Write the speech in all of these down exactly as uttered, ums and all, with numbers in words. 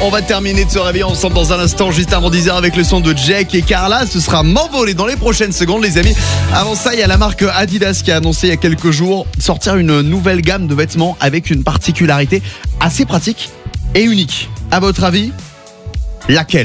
On va terminer de se réveiller ensemble dans un instant, juste avant dix heures avec le son de Jake et Carla. Ce sera m'envoler dans les prochaines secondes, les amis. Avant ça, il y a la marque Adidas qui a annoncé il y a quelques jours sortir une nouvelle gamme de vêtements avec une particularité assez pratique et unique. À votre avis, laquelle ?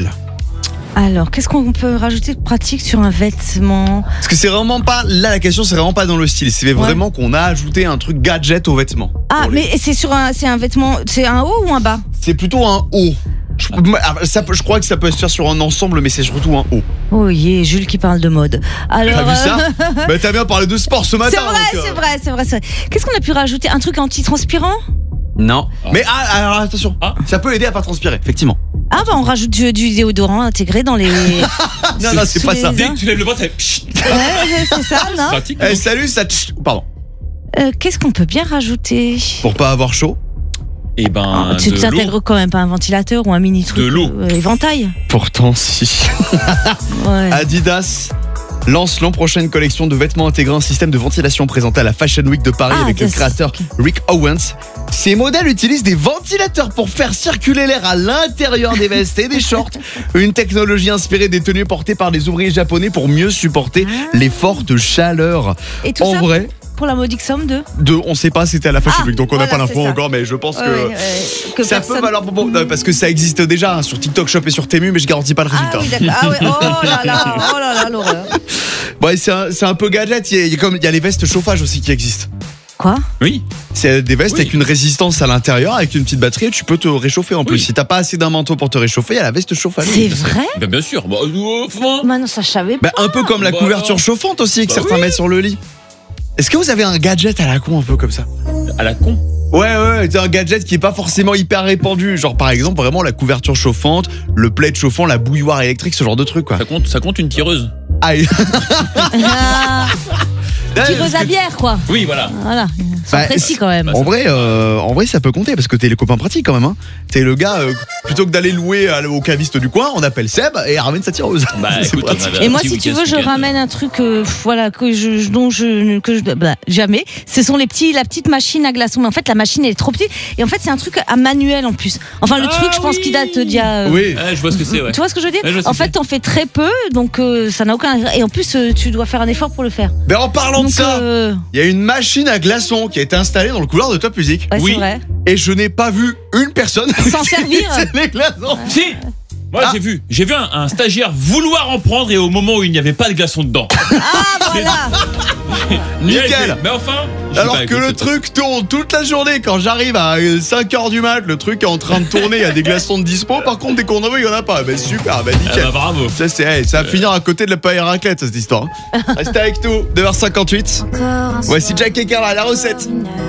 Alors, qu'est-ce qu'on peut rajouter de pratique sur un vêtement ? Parce que c'est vraiment pas, là la question c'est vraiment pas dans le style, c'est vraiment ouais. qu'on a ajouté un truc gadget au vêtement. Ah, mais les... c'est sur un, c'est un vêtement, c'est un haut ou un bas ? C'est plutôt un haut. Je, ça peut, je crois que ça peut se faire sur un ensemble, mais c'est surtout un haut. Oh yeah, Jules qui parle de mode. Alors, t'as vu ça euh... bah, t'as bien parlé de sport ce matin. C'est vrai, donc, c'est, euh... vrai c'est vrai, c'est vrai. Qu'est-ce qu'on a pu rajouter ? Un truc antitranspirant ? Non. Oh. Mais ah, alors attention, ah. ça peut aider à pas transpirer, effectivement. Ah bah on rajoute du, du déodorant intégré dans les... non, non, c'est pas ça. Dès que tu lèves le bras, ça fait... Ouais, c'est ça, non ? C'est pratique, eh, salut, ça... Pardon. Euh, qu'est-ce qu'on peut bien rajouter ? Pour pas avoir chaud ? Eh ben, ah, tu t'intègres quand même pas un ventilateur ou un mini truc ? De l'eau. Euh, éventail ? Pourtant, si. ouais. Adidas lance l'an prochaine collection de vêtements intégrant un système de ventilation présenté à la Fashion Week de Paris ah, avec le créateur Rick Owens. Ces modèles utilisent des ventilateurs pour faire circuler l'air à l'intérieur des vestes et des shorts. Une technologie inspirée des tenues portées par les ouvriers japonais pour mieux supporter ah. les fortes chaleurs. Et tout en ça vrai, pour la modique somme de de, on sait pas, c'était à la Fashion ah, Week, donc on n'a voilà, pas l'info encore, mais je pense ouais, que, ouais, ouais, que ça personne... peut valoir bon, non, parce que ça existe déjà hein, sur TikTok Shop et sur Temu, mais je garantis pas le résultat. Ah oui, d'accord. Ah ouais, oh là là, oh là là, l'horreur. Ouais, c'est un, c'est un peu gadget. Il y, a, il, y a comme, il y a les vestes chauffage aussi qui existent. Quoi ? Oui. C'est des vestes oui. avec une résistance à l'intérieur, avec une petite batterie, et tu peux te réchauffer en plus. Oui. Si t'as pas assez d'un manteau pour te réchauffer, il y a la veste chauffage. C'est vrai ? Ben bien sûr. Bah, euh, bah non, ça je savais pas. Bah, un peu comme la bah, couverture alors. chauffante aussi que bah, certains oui. mettent sur le lit. Est-ce que vous avez un gadget à la con un peu comme ça ? À la con ? Ouais, ouais, c'est un gadget qui est pas forcément hyper répandu. Genre par exemple, vraiment la couverture chauffante, le plaid chauffant, la bouilloire électrique, ce genre de truc quoi. Ça compte, ça compte une tireuse. Aïe. Tireuse à bière quoi. Oui, voilà. Voilà. C'est bah, précis quand même. En vrai, euh, en vrai, ça peut compter parce que t'es les copains pratiques quand même. Hein. T'es le gars, euh, plutôt que d'aller louer euh, au caviste du coin, on appelle Seb et il ramène sa tireuse. Bah, écoute, et moi, si tu veux, je ramène un truc, euh, voilà, que je, dont je, que je, bah, jamais. Ce sont les petits, la petite machine à glaçons. Mais en fait, la machine elle est trop petite et en fait, c'est un truc à manuel en plus. Enfin, le ah, truc, je pense oui. qu'il date d'il y a. Euh, oui. Ouais, je vois ce que c'est. Ouais. Tu vois ce que je veux dire ouais, en fait, t'en fais très peu, donc euh, ça n'a aucun. Et en plus, euh, tu dois faire un effort pour le faire. Mais en parlant donc, de ça, il euh... y a une machine à glaçons qui a été installée dans le couloir de Top Music. Ouais, oui. C'est vrai. Et je n'ai pas vu une personne s'en servir. Les glaçons. Ouais. Si. Moi ah. j'ai vu, j'ai vu un, un stagiaire vouloir en prendre et au moment où il n'y avait pas de glaçons dedans. Ah voilà. Nickel. Mais enfin. Alors que le truc tourne toute la journée. Quand j'arrive à cinq heures du mat, le truc est en train de tourner, il y a des glaçons de dispo. Par contre, dès qu'on en veut, il n'y en a pas. Ben super, ben nickel. Ah bah bravo. Ça, c'est, hey, ça va euh... finir à côté de la paille à raclette, cette histoire. Restez avec nous, deux heures cinquante-huit. Voici Jake et Carla, la recette.